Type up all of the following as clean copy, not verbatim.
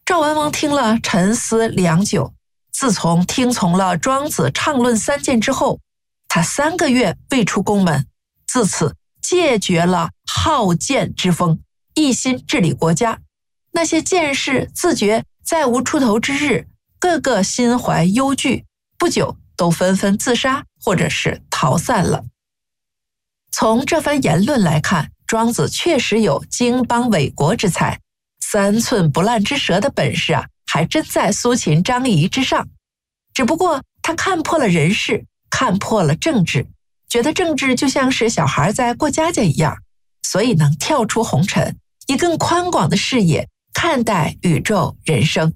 赵文王听了，沉思良久。自从听从了庄子畅论三谏之后，他3个月未出宫门，自此戒绝了好谏之风，一心治理国家。那些谏士自觉再无出头之日，个个心怀忧惧，不久都纷纷自杀或者是逃散了。从这番言论来看，庄子确实有经邦纬国之才，3寸不烂之舌的本事还真在苏秦、张仪之上。只不过他看破了人事，看破了政治，觉得政治就像是小孩在过家家一样，所以能跳出红尘，以更宽广的视野看待宇宙人生。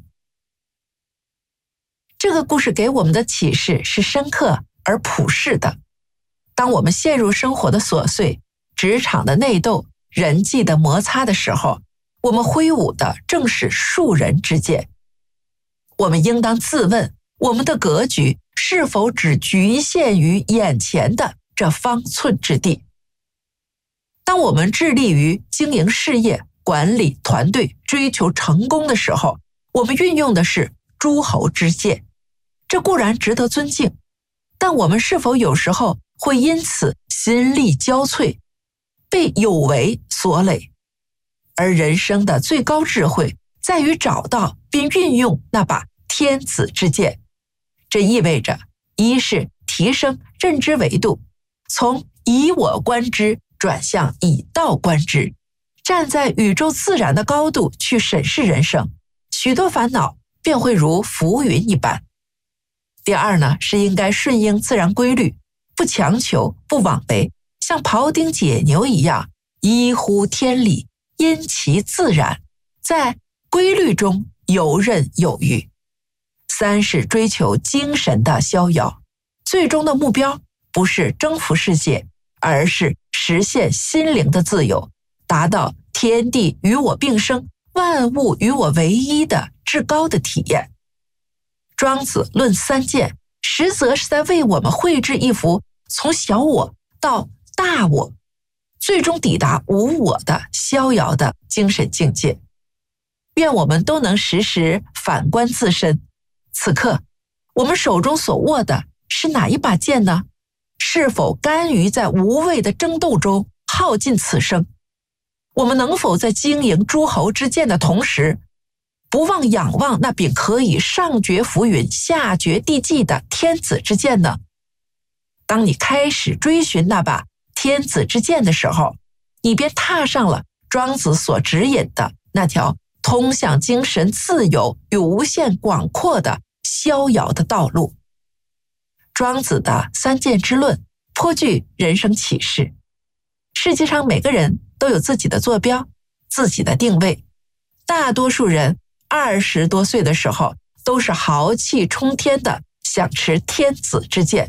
这个故事给我们的启示是深刻而普世的。当我们陷入生活的琐碎、职场的内斗、人际的摩擦的时候，我们挥舞的正是庶人之剑。我们应当自问，我们的格局是否只局限于眼前的这方寸之地？当我们致力于经营事业、管理团队、追求成功的时候，我们运用的是诸侯之剑，这固然值得尊敬，但我们是否有时候会因此心力交瘁，被有为所累？而人生的最高智慧在于找到并运用那把天子之剑。这意味着，一是提升认知维度，从以我观之转向以道观之，站在宇宙自然的高度去审视人生，许多烦恼便会如浮云一般。第二呢，是应该顺应自然规律，不强求，不枉为，像庖丁解牛一样，依乎天理，因其自然，在规律中游刃有余。三是追求精神的逍遥，最终的目标不是征服世界，而是实现心灵的自由，达到天地与我并生，万物与我为一的至高的体验。庄子论三谏，实则是在为我们绘制一幅从小我到大我，最终抵达无我的逍遥的精神境界。愿我们都能时时反观自身，此刻我们手中所握的是哪一把剑呢？是否甘于在无谓的争斗中耗尽此生？我们能否在经营诸侯之剑的同时，不忘仰望那柄可以上绝浮云、下绝地际的天子之剑呢？当你开始追寻那把天子之剑的时候，你便踏上了庄子所指引的那条通向精神自由与无限广阔的逍遥的道路。庄子的三谏之论颇具人生启示。世界上每个人都有自己的坐标，自己的定位。大多数人20多岁的时候都是豪气冲天的想持天子之剑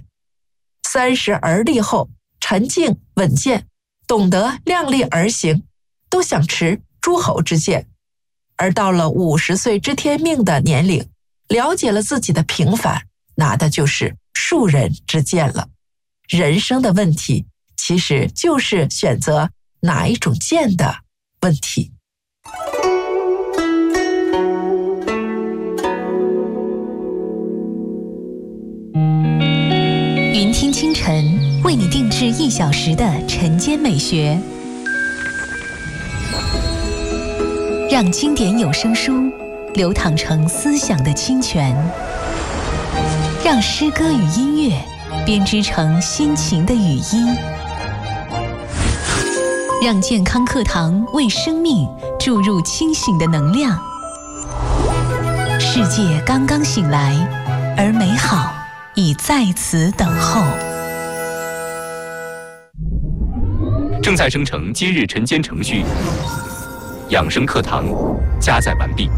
，30而立后沉静稳健，懂得量力而行，都想持诸侯之剑。而到了50岁知天命的年龄，了解了自己的平凡，拿的就是庶人之剑了。人生的问题其实就是选择哪一种剑的问题。 云听清晨为你定制1小时的晨间美学，让经典有声书流淌成思想的清泉，让诗歌与音乐编织成心情的语音，让健康课堂为生命注入清醒的能量。世界刚刚醒来，而美好已在此等候。 正在生成今日晨间程序，养生课堂加载完毕。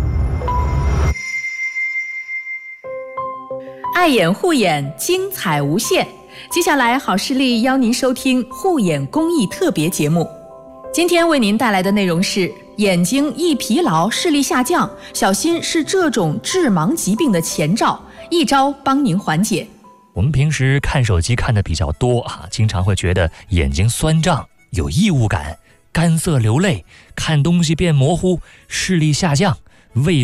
爱眼护眼，精彩无限。接下来，好视力邀您收听护眼公益特别节目。今天为您带来的内容是：眼睛易疲劳、视力下降，小心是这种致盲疾病的前兆，一招帮您缓解。 我们平时看手机看的比较多经常会觉得眼睛酸胀，有异物感，干涩流泪，看东西变模糊，视力下降，畏